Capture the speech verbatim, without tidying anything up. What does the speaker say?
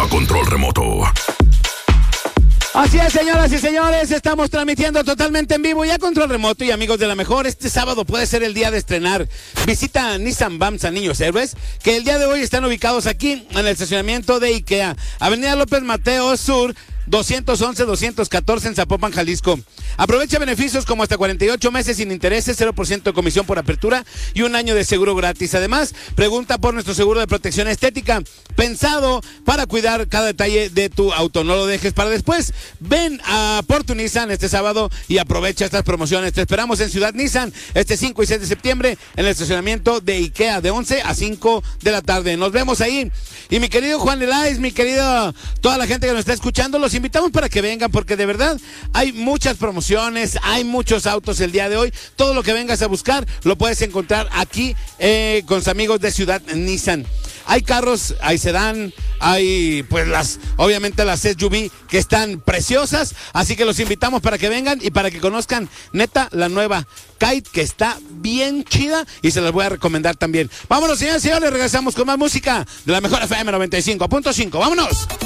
a control remoto. Así es, señoras y señores, estamos transmitiendo totalmente en vivo y a control remoto. Y amigos de la mejor, este sábado puede ser el día de estrenar. Visita Nissan Bamsa Niños Héroes, que el día de hoy están ubicados aquí en el estacionamiento de IKEA, Avenida López Mateos Sur, doscientos once, doscientos catorce en Zapopan, Jalisco. Aprovecha beneficios como hasta cuarenta y ocho meses sin intereses, cero por ciento de comisión por apertura y un año de seguro gratis. Además, pregunta por nuestro seguro de protección estética, pensado para cuidar cada detalle de tu auto. No lo dejes para después. Ven a por tu Nissan este sábado y aprovecha estas promociones. Te esperamos en Ciudad Nissan este cinco y seis de septiembre en el estacionamiento de IKEA de once a cinco de la tarde. Nos vemos ahí. Y mi querido Juan Elais, mi querido, toda la gente que nos está escuchando, los invitamos para que vengan, porque de verdad hay muchas promociones, hay muchos autos el día de hoy. Todo lo que vengas a buscar lo puedes encontrar aquí eh, con sus amigos de Ciudad Nissan. Hay carros, hay sedán, hay pues las, obviamente las S U V que están preciosas, así que los invitamos para que vengan y para que conozcan neta la nueva Kite, que está bien chida y se las voy a recomendar también. Vámonos, señores y señores, regresamos con más música de la mejor F M noventa y cinco punto cinco. ¡Vámonos!